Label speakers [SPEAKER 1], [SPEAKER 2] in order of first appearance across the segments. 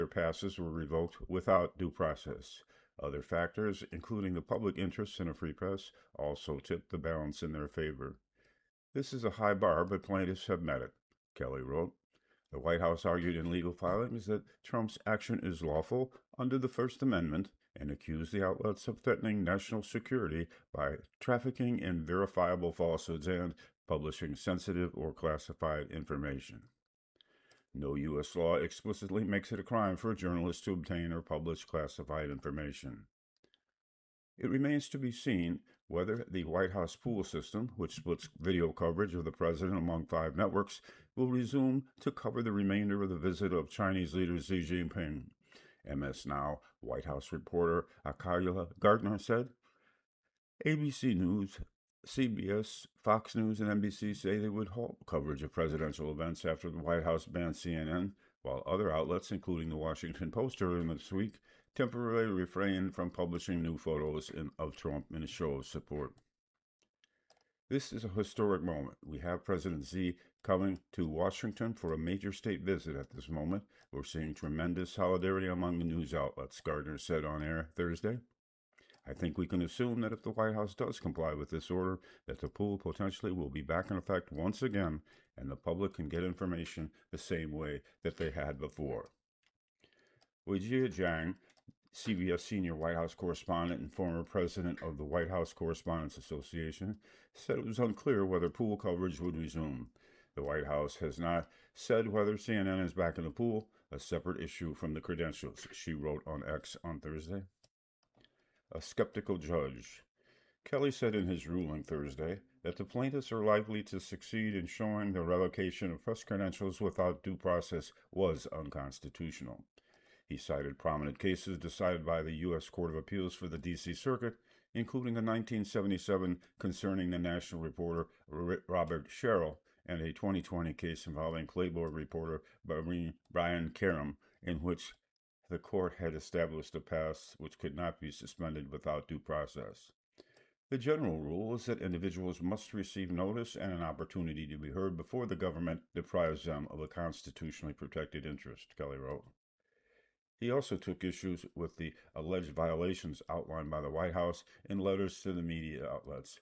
[SPEAKER 1] their passes were revoked without due process. Other factors, including the public interest in a free press, also tipped the balance in their favor. This is a high bar, but plaintiffs have met it, Kelly wrote. The White House argued in legal filings that Trump's action is lawful under the First Amendment and accused the outlets of threatening national security by trafficking in verifiable falsehoods and publishing sensitive or classified information. No U.S. law explicitly makes it a crime for a journalist to obtain or publish classified information. It remains to be seen whether the White House pool system, which splits video coverage of the president among 5 networks, will resume to cover the remainder of the visit of Chinese leader Xi Jinping. MS Now White House reporter Akaya Gardner said, ABC News, CBS, Fox News, and NBC say they would halt coverage of presidential events after the White House banned CNN, while other outlets, including the Washington Post earlier this week, temporarily refrained from publishing new photos of Trump in a show of support. This is a historic moment. We have President Xi coming to Washington for a major state visit at this moment. We're seeing tremendous solidarity among the news outlets, Gardner said on air Thursday. I think we can assume that if the White House does comply with this order, that the pool potentially will be back in effect once again, and the public can get information the same way that they had before. Weijia Jiang, CBS senior White House correspondent and former president of the White House Correspondents Association, said it was unclear whether pool coverage would resume. The White House has not said whether CNN is back in the pool, a separate issue from the credentials, she wrote on X on Thursday. A skeptical judge. Kelly said in his ruling Thursday that the plaintiffs are likely to succeed in showing the revocation of press credentials without due process was unconstitutional. He cited prominent cases decided by the U.S. Court of Appeals for the D.C. Circuit, including the 1977 concerning the national reporter Robert Sherrill and a 2020 case involving Playboy reporter Brian Karem, in which the court had established a pass which could not be suspended without due process. The general rule is that individuals must receive notice and an opportunity to be heard before the government deprives them of a constitutionally protected interest, Kelly wrote. He also took issues with the alleged violations outlined by the White House in letters to the media outlets.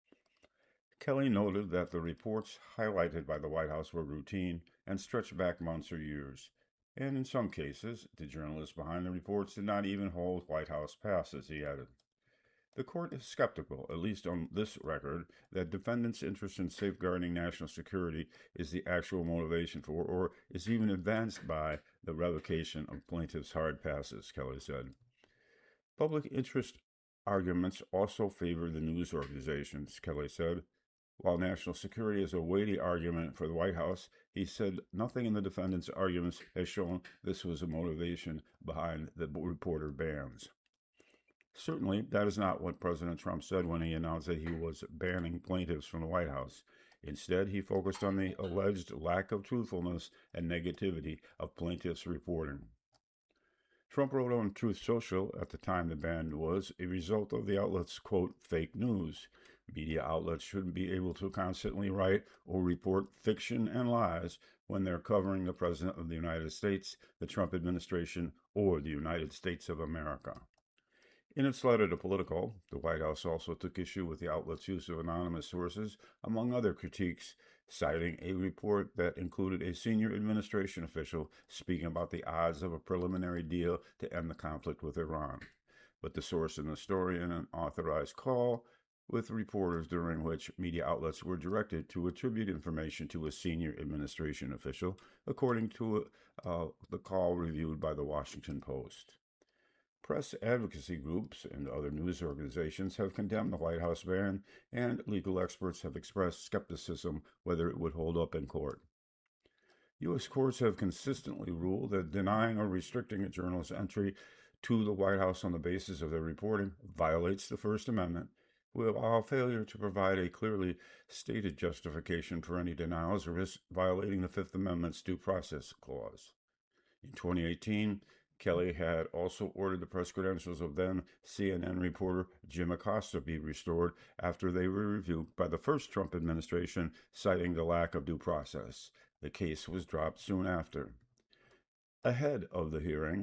[SPEAKER 1] Kelly noted that the reports highlighted by the White House were routine and stretched back months or years, and in some cases, the journalists behind the reports did not even hold White House passes, he added. The court is skeptical, at least on this record, that defendants' interest in safeguarding national security is the actual motivation for, or is even advanced by, the revocation of plaintiffs' hard passes, Kelly said. Public interest arguments also favor the news organizations, Kelly said. While national security is a weighty argument for the White House, he said nothing in the defendants' arguments has shown this was a motivation behind the reporter bans. Certainly, that is not what President Trump said when he announced that he was banning plaintiffs from the White House. Instead, he focused on the alleged lack of truthfulness and negativity of plaintiffs' reporting. Trump wrote on Truth Social at the time the ban was a result of the outlet's, quote, fake news. Media outlets shouldn't be able to constantly write or report fiction and lies when they're covering the President of the United States, the Trump administration, or the United States of America. In its letter to Politico, the White House also took issue with the outlet's use of anonymous sources, among other critiques, citing a report that included a senior administration official speaking about the odds of a preliminary deal to end the conflict with Iran. But the source in the story in an authorized call with reporters during which media outlets were directed to attribute information to a senior administration official, according to the call reviewed by the Washington Post. Press advocacy groups and other news organizations have condemned the White House ban, and legal experts have expressed skepticism whether it would hold up in court. U.S. courts have consistently ruled that denying or restricting a journalist's entry to the White House on the basis of their reporting violates the First Amendment, while failure to provide a clearly stated justification for any denials risks violating the Fifth Amendment's Due Process Clause. In 2018, Kelly had also ordered the press credentials of then CNN reporter Jim Acosta be restored after they were revoked by the first Trump administration, citing the lack of due process. The case was dropped soon after. Ahead of the hearing,